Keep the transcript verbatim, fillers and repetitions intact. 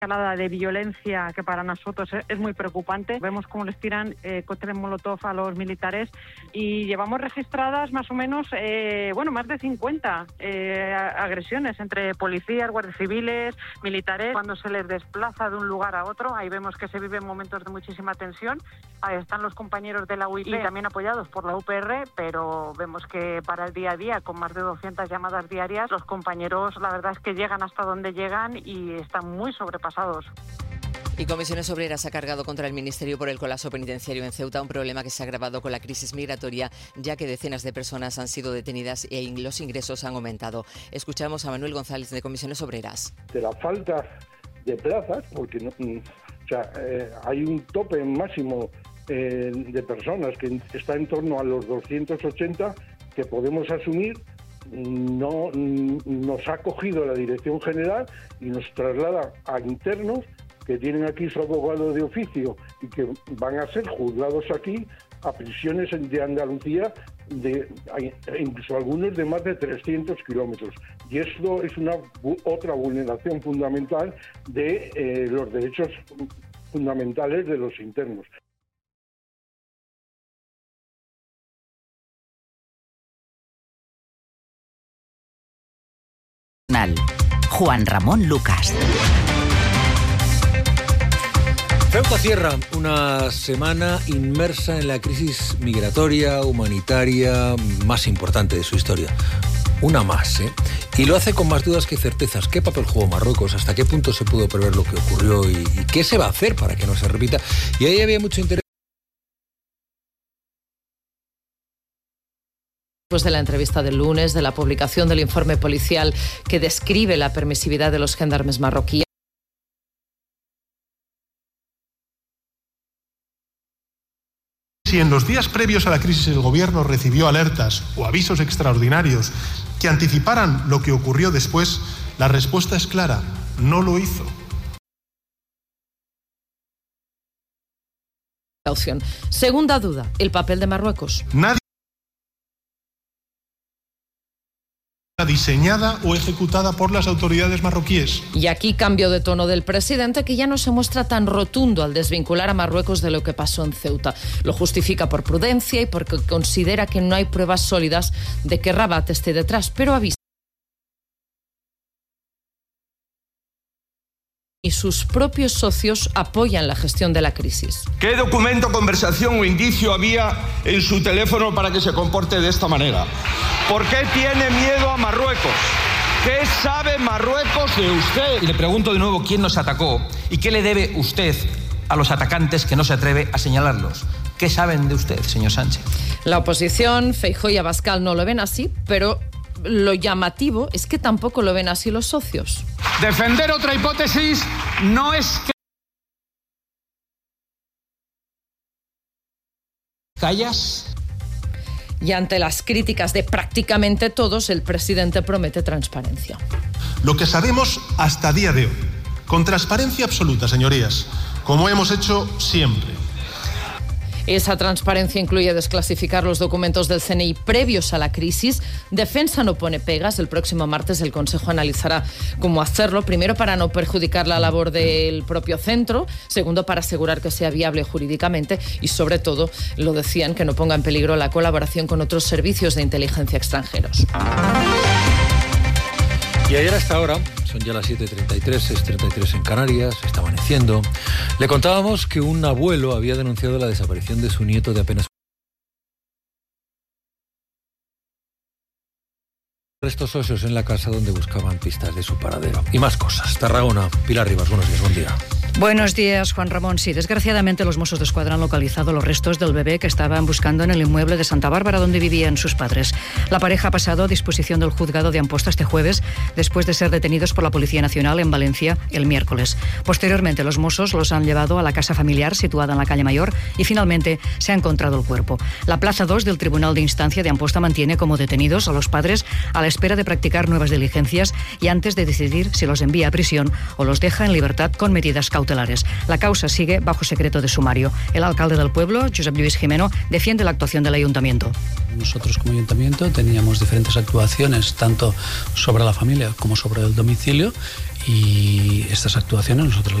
escalada de violencia que para nosotros es muy preocupante. Vemos cómo les tiran eh, cócteles molotov a los militares y llevamos registradas más o menos, eh, bueno, más de cincuenta eh, agresiones entre policías, guardias civiles, militares. Cuando se les desplaza de un lugar a otro, ahí vemos que se viven momentos de muchísima tensión. Ahí están los compañeros de la U I P y también apoyados por la U P R, pero vemos que para el día a día, con más de doscientas llamadas diarias, los compañeros la verdad es que llegan hasta donde llegan y están muy sobrepasados. Y Comisiones Obreras ha cargado contra el Ministerio por el colapso penitenciario en Ceuta, un problema que se ha agravado con la crisis migratoria, ya que decenas de personas han sido detenidas y los ingresos han aumentado. Escuchamos a Manuel González de Comisiones Obreras. De la falta de plazas, porque no, o sea, eh, hay un tope máximo eh, de personas que está en torno a los doscientos ochenta que podemos asumir. No nos ha cogido la Dirección General y nos traslada a internos que tienen aquí su abogado de oficio y que van a ser juzgados aquí a prisiones de Andalucía, de incluso algunos de más de trescientos kilómetros. Y esto es una otra vulneración fundamental de eh, los derechos fundamentales de los internos. Juan Ramón Lucas. Ceuta cierra una semana inmersa en la crisis migratoria, humanitaria más importante de su historia. Una más, ¿eh? Y lo hace con más dudas que certezas. ¿Qué papel jugó Marruecos? ¿Hasta qué punto se pudo prever lo que ocurrió? ¿Y, y qué se va a hacer para que no se repita? Y ahí había mucho interés. Después de la entrevista del lunes, de la publicación del informe policial que describe la permisividad de los gendarmes marroquíes. Si en los días previos a la crisis el gobierno recibió alertas o avisos extraordinarios que anticiparan lo que ocurrió después, la respuesta es clara: no lo hizo. Segunda duda, el papel de Marruecos. Nadie diseñada o ejecutada por las autoridades marroquíes. Y aquí cambio de tono del presidente, que ya no se muestra tan rotundo al desvincular a Marruecos de lo que pasó en Ceuta. Lo justifica por prudencia y porque considera que no hay pruebas sólidas de que Rabat esté detrás, pero avisa. Y sus propios socios apoyan la gestión de la crisis. ¿Qué documento, conversación o indicio había en su teléfono para que se comporte de esta manera? ¿Por qué tiene miedo a Marruecos? ¿Qué sabe Marruecos de usted? Y le pregunto de nuevo quién nos atacó y qué le debe usted a los atacantes que no se atreve a señalarlos. ¿Qué saben de usted, señor Sánchez? La oposición, Feijóo y Abascal, no lo ven así, pero lo llamativo es que tampoco lo ven así los socios. Defender otra hipótesis no es que... ¿Callas? Y ante las críticas de prácticamente todos, el presidente promete transparencia. Lo que sabemos hasta día de hoy, con transparencia absoluta, señorías, como hemos hecho siempre. Esa transparencia incluye desclasificar los documentos del C N I previos a la crisis. Defensa no pone pegas. El próximo martes el Consejo analizará cómo hacerlo. Primero, para no perjudicar la labor del propio centro. Segundo, para asegurar que sea viable jurídicamente. Y sobre todo, lo decían, que no ponga en peligro la colaboración con otros servicios de inteligencia extranjeros. Y ayer hasta ahora, son ya las siete treinta y tres, seis treinta y tres en Canarias, está amaneciendo, le contábamos que un abuelo había denunciado la desaparición de su nieto de apenas restos óseos en la casa donde buscaban pistas de su paradero. Y más cosas. Tarragona, Pilar Rivas, buenos días, buen día. Buenos días, Juan Ramón. Sí, desgraciadamente los Mossos d'Esquadra han localizado los restos del bebé que estaban buscando en el inmueble de Santa Bárbara donde vivían sus padres. La pareja ha pasado a disposición del juzgado de Amposta este jueves después de ser detenidos por la Policía Nacional en Valencia el miércoles. Posteriormente, los Mossos los han llevado a la casa familiar situada en la calle Mayor y finalmente se ha encontrado el cuerpo. La plaza dos del Tribunal de Instancia de Amposta mantiene como detenidos a los padres a la espera de practicar nuevas diligencias y antes de decidir si los envía a prisión o los deja en libertad con medidas cautelares. cautelares. La causa sigue bajo secreto de sumario. El alcalde del pueblo, Josep Lluís Jimeno, defiende la actuación del ayuntamiento. Nosotros como ayuntamiento teníamos diferentes actuaciones, tanto sobre la familia como sobre el domicilio, y estas actuaciones nosotros